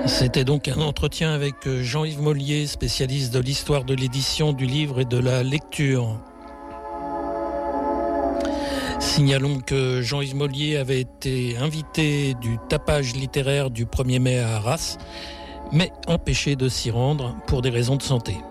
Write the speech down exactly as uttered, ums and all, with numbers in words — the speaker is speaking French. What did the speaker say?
C'était donc un entretien avec Jean-Yves Mollier, spécialiste de l'histoire de l'édition, du livre et de la lecture. Signalons que Jean-Yves Mollier avait été invité du tapage littéraire du premier mai à Arras, mais empêché de s'y rendre pour des raisons de santé.